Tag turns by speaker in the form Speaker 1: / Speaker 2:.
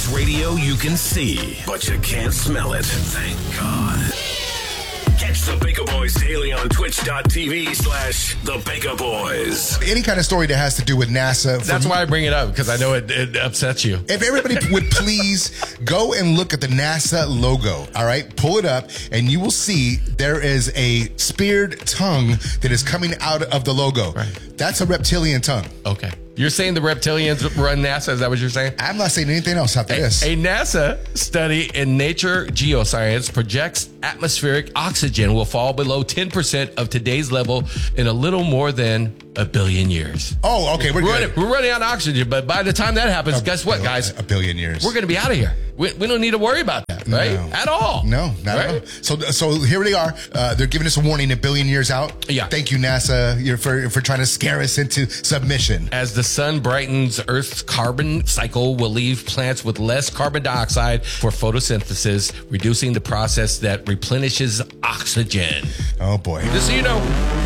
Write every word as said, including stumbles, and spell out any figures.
Speaker 1: Sports radio you can see, but you can't smell it. Thank God. Catch the Baker Boys daily on twitch.tv slash the Baker Boys.
Speaker 2: Any kind of story that has to do with NASA.
Speaker 3: That's why I bring it up, because I know it, it upsets you.
Speaker 2: If everybody would please go and look at the NASA logo, all right? Pull it up, and you will see there is a speared tongue that is coming out of the logo.
Speaker 3: Right.
Speaker 2: That's a reptilian tongue.
Speaker 3: Okay. You're saying the reptilians run NASA? Is that what you're saying?
Speaker 2: I'm not saying anything else after
Speaker 3: A,
Speaker 2: this.
Speaker 3: a NASA study in Nature Geoscience projects atmospheric oxygen will fall below ten percent of today's level in a little more than a billion years.
Speaker 2: Oh, okay. We're,
Speaker 3: We're
Speaker 2: good.
Speaker 3: running, we're running out of oxygen, but by the time that happens,
Speaker 2: A
Speaker 3: guess what,
Speaker 2: bil-
Speaker 3: guys?
Speaker 2: A billion years.
Speaker 3: We're going to be out of here. We, we don't need to worry about that, right?
Speaker 2: No.
Speaker 3: At all.
Speaker 2: No, not
Speaker 3: right?
Speaker 2: at all. So, so here they are. Uh, they're giving us a warning a billion years out.
Speaker 3: Yeah.
Speaker 2: Thank you, NASA, you're for, for trying to scare us into submission.
Speaker 3: As the sun brightens, Earth's carbon cycle will leave plants with less carbon dioxide for photosynthesis, reducing the process that replenishes oxygen.
Speaker 2: Oh, boy.
Speaker 3: Just so you know.